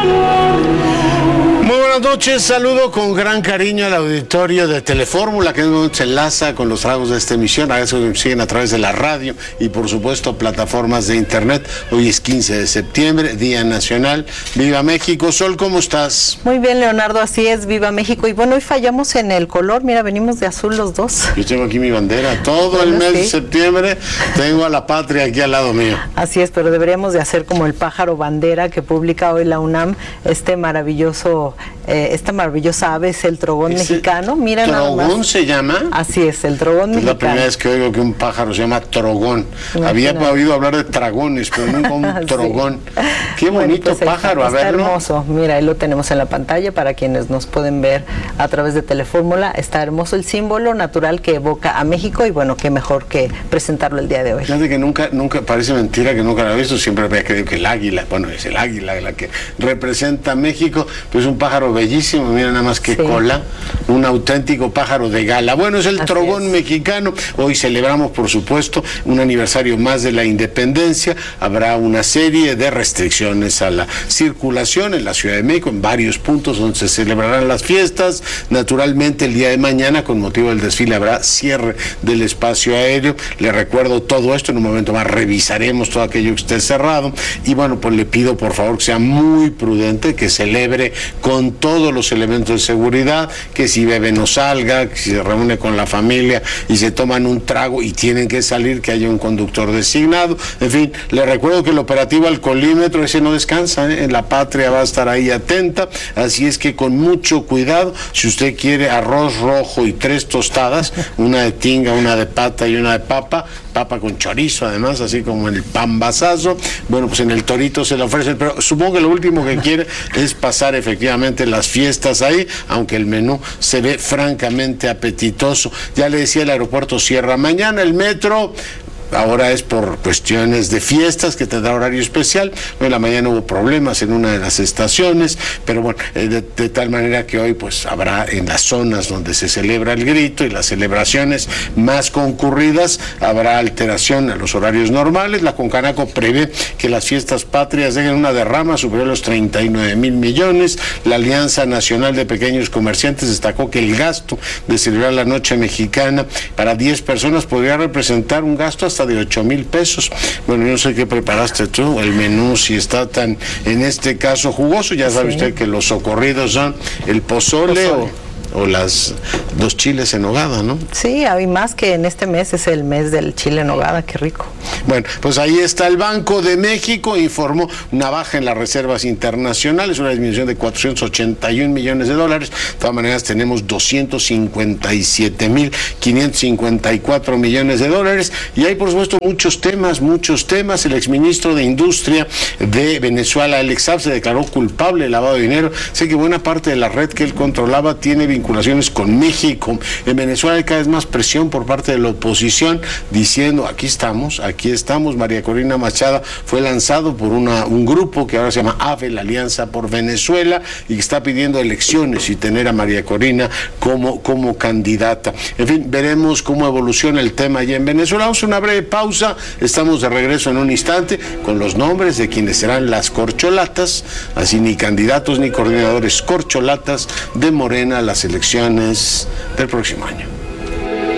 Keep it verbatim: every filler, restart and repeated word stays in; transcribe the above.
Buenas noches, saludo con gran cariño al auditorio de Telefórmula, que se enlaza con los tragos de esta emisión. Agradezco que me siguen a través de la radio y por supuesto plataformas de internet. Hoy es quince de septiembre, Día Nacional. ¡Viva México! Sol, ¿cómo estás? Muy bien, Leonardo, así es, ¡viva México! Y bueno, hoy fallamos en el color, mira, venimos de azul los dos. Yo tengo aquí mi bandera, todo bueno, el mes sí. de septiembre tengo a la patria aquí al lado mío. Así es, pero deberíamos de hacer como el pájaro bandera que publica hoy la UNAM, este maravilloso... Eh, esta maravillosa ave es el trogón mexicano. Mira ¿Trogón nada más. se llama? Así es, el trogón es mexicano. Es la primera vez que oigo que un pájaro se llama trogón. Imagina. Había oído hablar de dragones, pero nunca un trogón. Sí. Qué bonito bueno, pues pájaro, está, a verlo. Está hermoso, mira, ahí lo tenemos en la pantalla para quienes nos pueden ver a través de Telefórmula. Está hermoso el símbolo natural que evoca a México y bueno, qué mejor que presentarlo el día de hoy. Fíjate que nunca, nunca, parece mentira que nunca lo he visto, siempre había creído que el águila, bueno, es el águila la que representa a México, pues es un pájaro bellísimo, mira nada más que sí. cola, un auténtico pájaro de gala. Bueno, es el Así trogón es. mexicano. Hoy celebramos, por supuesto, un aniversario más de la independencia. Habrá una serie de restricciones a la circulación en la Ciudad de México, en varios puntos donde se celebrarán las fiestas. Naturalmente, el día de mañana, con motivo del desfile, habrá cierre del espacio aéreo. Le recuerdo todo esto, en un momento más revisaremos todo aquello que esté cerrado. Y bueno, pues le pido, por favor, que sea muy prudente, que celebre con todos los elementos de seguridad, que si bebe no salga, que si se reúne con la familia y se toman un trago y tienen que salir, que haya un conductor designado. En fin, le recuerdo que el operativo alcoholímetro ese no descansa, ¿eh? En la patria va a estar ahí atenta, así es que con mucho cuidado, si usted quiere arroz rojo y tres tostadas, una de tinga, una de pata y una de papa, papa con chorizo además, así como el pan basazo, bueno, pues en el Torito se le ofrecen, pero supongo que lo último que quiere es pasar efectivamente las fiestas ahí, aunque el menú se ve francamente apetitoso. Ya le decía, el aeropuerto cierra mañana, el metro ahora es por cuestiones de fiestas, que tendrá horario especial. Hoy en la mañana hubo problemas en una de las estaciones, pero bueno, de, de tal manera que hoy pues habrá en las zonas donde se celebra el grito y las celebraciones más concurridas, habrá alteración a los horarios normales. La Concanaco prevé que las fiestas patrias dejen una derrama superior a los treinta y nueve mil millones. La Alianza Nacional de Pequeños Comerciantes destacó que el gasto de celebrar la Noche Mexicana para diez personas podría representar un gasto hasta de ocho mil pesos. Bueno, yo no sé qué preparaste tú, el menú, si está tan, en este caso, jugoso. Ya sabe sí. usted que los socorridos son el pozole, pozole. o... o las dos chiles en nogada, ¿no? Sí, hay más que en este mes es el mes del chile en nogada, qué rico. Bueno, pues ahí está el Banco de México, informó una baja en las reservas internacionales, una disminución de cuatrocientos ochenta y un millones de dólares. De todas maneras, tenemos doscientos cincuenta y siete mil quinientos cincuenta y cuatro millones de dólares. Y hay, por supuesto, muchos temas, muchos temas. El exministro de Industria de Venezuela, Alex Saab, se declaró culpable de lavado de dinero. Sé que buena parte de la red que él controlaba tiene vinculaciones con México. En Venezuela hay cada vez más presión por parte de la oposición diciendo, aquí estamos, aquí estamos. María Corina Machado fue lanzado por una, un grupo que ahora se llama AVE, la Alianza por Venezuela, y que está pidiendo elecciones y tener a María Corina como, como candidata. En fin, veremos cómo evoluciona el tema allá en Venezuela. Vamos a una breve pausa, estamos de regreso en un instante con los nombres de quienes serán las corcholatas, así ni candidatos ni coordinadores, corcholatas de Morena a las elecciones del próximo año.